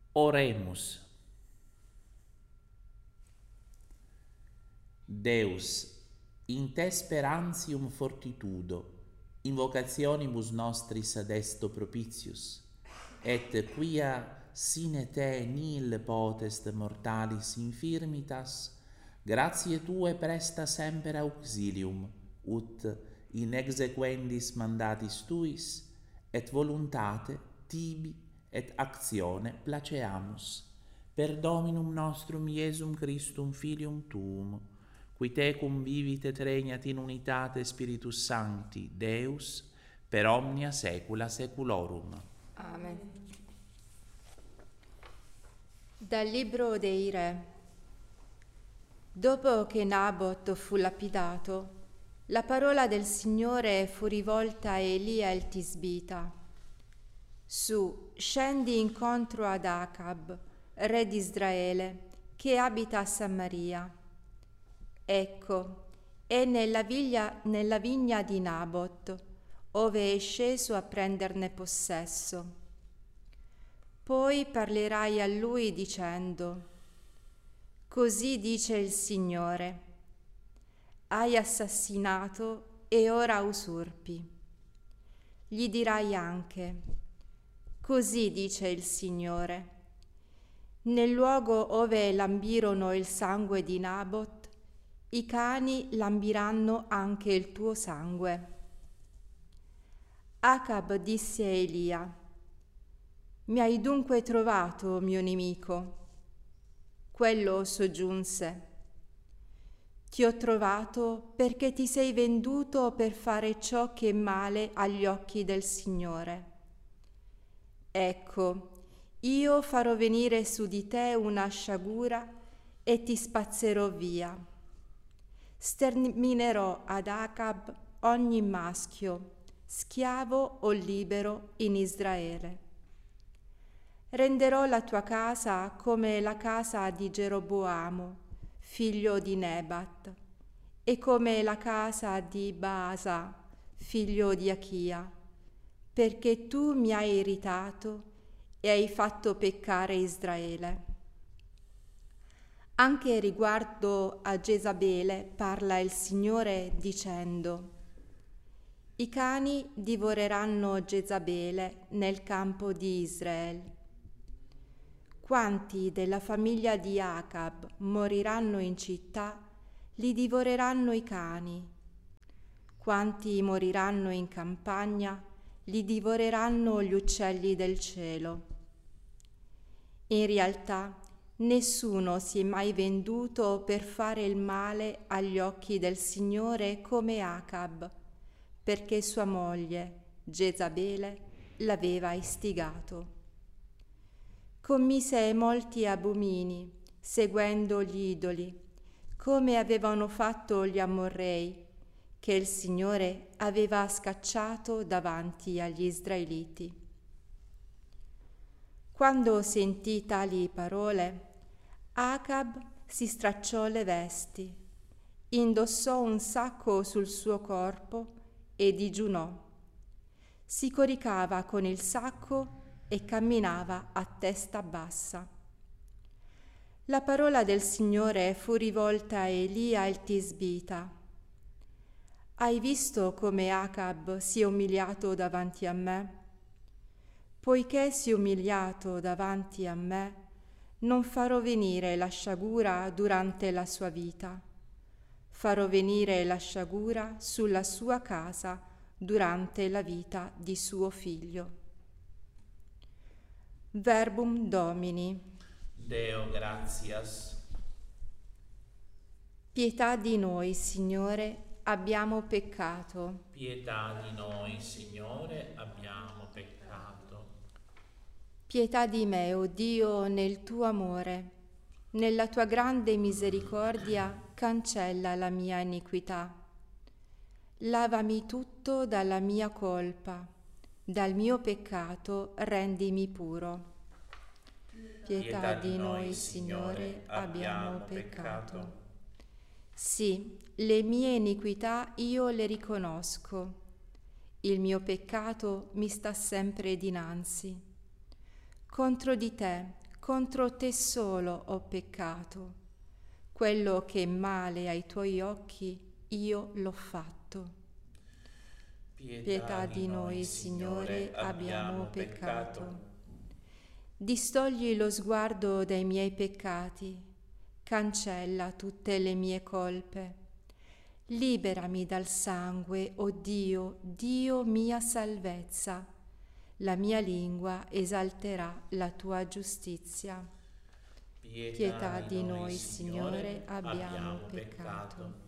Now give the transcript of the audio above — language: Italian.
Oremus. Deus, in te sperantium fortitudo, invocationibus nostris ad esto propitius, et quia sine te nihil potest mortalis infirmitas, gratiae tue presta semper auxilium, ut in exequendis mandatis tuis, et voluntate tibi et actione placeamus, per Dominum nostrum Iesum Christum Filium tuum, qui tecum vivit et regnat in unitate Spiritus Sancti, Deus, per omnia saecula saeculorum. Amen. Dal libro dei Re. Dopo che Nabot fu lapidato, la parola del Signore fu rivolta a Elia il Tisbita. Su, scendi incontro ad Acab, re di Israele, che abita a Samaria. Ecco, è nella vigna di Nabot, ove è sceso a prenderne possesso. Poi parlerai a lui dicendo: così dice il Signore, hai assassinato e ora usurpi. Gli dirai anche: così dice il Signore, nel luogo ove lambirono il sangue di Nabot, i cani lambiranno anche il tuo sangue. Acab disse a Elia: mi hai dunque trovato, mio nemico? Quello soggiunse: ti ho trovato perché ti sei venduto per fare ciò che è male agli occhi del Signore. Ecco, io farò venire su di te una sciagura e ti spazzerò via. Sterminerò ad Acab ogni maschio, schiavo o libero in Israele. Renderò la tua casa come la casa di Geroboamo, figlio di Nebat, e come la casa di Baasa, figlio di Achia, perché tu mi hai irritato e hai fatto peccare Israele. Anche riguardo a Jezabele parla il Signore dicendo: i cani divoreranno Jezabele nel campo di Israele. Quanti della famiglia di Acab moriranno in città, li divoreranno i cani. Quanti moriranno in campagna, li divoreranno gli uccelli del cielo. In realtà, nessuno si è mai venduto per fare il male agli occhi del Signore come Acab, perché sua moglie, Jezabele, l'aveva istigato. Commise molti abomini, seguendo gli idoli, come avevano fatto gli Amorrei, che il Signore aveva scacciato davanti agli Israeliti. Quando sentì tali parole, Acab si stracciò le vesti, indossò un sacco sul suo corpo e digiunò. Si coricava con il sacco e camminava a testa bassa. La parola del Signore fu rivolta a Elia il Tisbita. Hai visto come Acab si è umiliato davanti a me? Poiché si è umiliato davanti a me, non farò venire la sciagura durante la sua vita. Farò venire la sciagura sulla sua casa durante la vita di suo figlio. Verbum Domini. Deo gratias. Pietà di noi, Signore, abbiamo peccato. Pietà di noi, Signore, abbiamo peccato. Pietà di me, o Dio, nel tuo amore. Nella tua grande misericordia cancella la mia iniquità. Lavami tutto dalla mia colpa. Dal mio peccato rendimi puro. Pietà di noi, Signore, abbiamo peccato. Sì, le mie iniquità io le riconosco. Il mio peccato mi sta sempre dinanzi. Contro di te, contro te solo ho peccato. Quello che è male ai tuoi occhi io l'ho fatto. Pietà di noi, Signore, abbiamo peccato. Distogli lo sguardo dai miei peccati, cancella tutte le mie colpe. Liberami dal sangue, o Dio, Dio mia salvezza. La mia lingua esalterà la tua giustizia. Pietà di noi, Signore, abbiamo peccato.